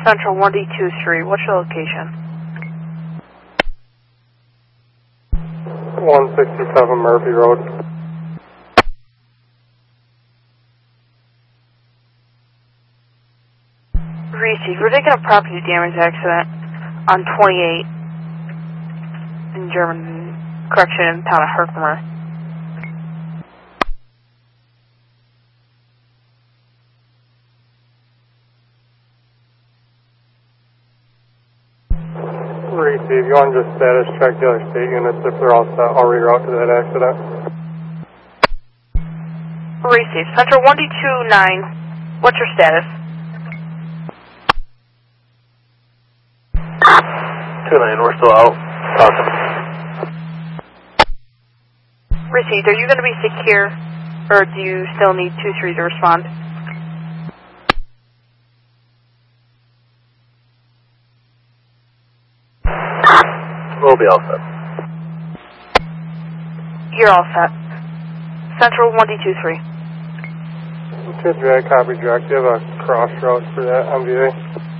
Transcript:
Central 1D23, what's your location? 167 Murphy Road. Receive, we're taking a property damage accident on 28 in German correction in the town of Herkimer. Receive, you want to just status check the other state units if they're all set. I'll reroute to that accident. Receive, Central 1D29, what's your status? 2-9, we're still out. Awesome. Received, are you going to be secure, or do you still need 2-3 to respond? We'll be all set. You're all set. Central 1D23. Okay, drag, copy, drag. Do you have a crossroads for that MVA?